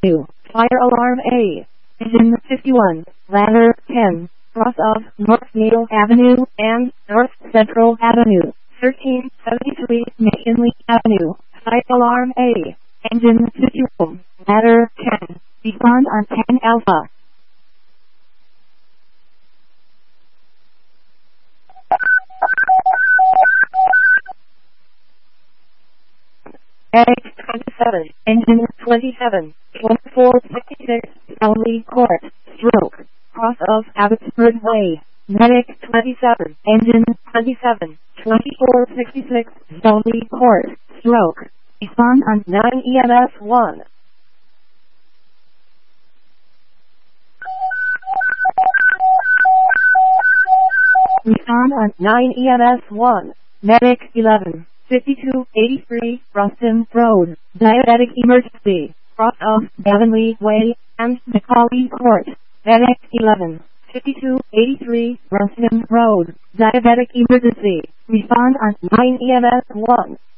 Avenue, Fire Alarm A. Engine 51, Ladder 10, cross of Northdale Avenue and North Central Avenue, 1373 McKinley Avenue, Fire Alarm A. Engine 51, Ladder 10, respond on 10 Alpha. Medic 27, Engine 27, 2466, Stanley Court, Stroke, cross of Abbotsford Way. Medic 27, Engine 27, 2466, Stanley Court, Stroke, respond on 9 EMS 1. Respond on 9 EMS 1. Medic 11. 5283 Ruston Road, diabetic emergency, cross of Davonlea Way and Macaulay Court. Medic 11, 5283 Ruston Road, diabetic emergency, respond on 9 EMS 1.